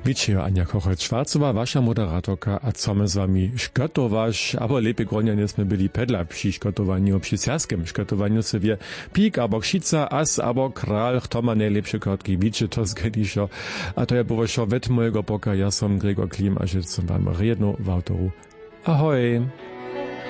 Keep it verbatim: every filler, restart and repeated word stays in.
Wiecie, Anja Kochel-Schwarzowa, wasza moderatorka, a co my z wami szkotowasz, aber lepiej gronia nie sme byli pedla przy szkotowaniu, przy serskim szkotowaniu sobie pik, abo ksica, as, abo kral, kto ma najlepsze kotki, wiecie, to zgadiszo, a to je było szo wet mojego boka, ja som Gregor Klim, a że som wam redno w autoru. Ahoj!